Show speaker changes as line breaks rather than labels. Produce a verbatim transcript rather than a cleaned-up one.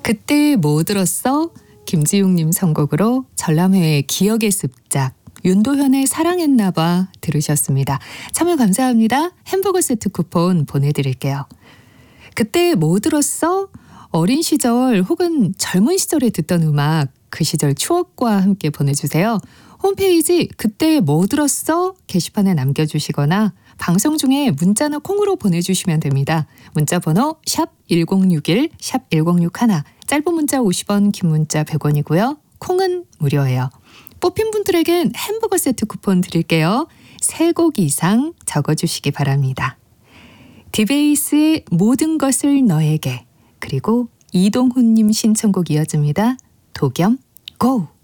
그때 뭐 들었어? 김지웅님 선곡으로 전람회의 기억의 습작, 윤도현의 사랑했나봐 들으셨습니다. 참여 감사합니다. 햄버거 세트 쿠폰 보내드릴게요. 그때 뭐 들었어? 어린 시절 혹은 젊은 시절에 듣던 음악, 그 시절 추억과 함께 보내주세요. 홈페이지 그때 뭐 들었어? 게시판에 남겨주시거나 방송 중에 문자나 콩으로 보내주시면 됩니다. 문자번호 샵 일공육일, 샵 일공육일, 짧은 문자 오십 원, 긴 문자 백 원이고요. 콩은 무료예요. 뽑힌 분들에겐 햄버거 세트 쿠폰 드릴게요. 세 곡 이상 적어주시기 바랍니다. 디베이스의 모든 것을 너에게, 그리고 이동훈님 신청곡 이어집니다. 도겸 고!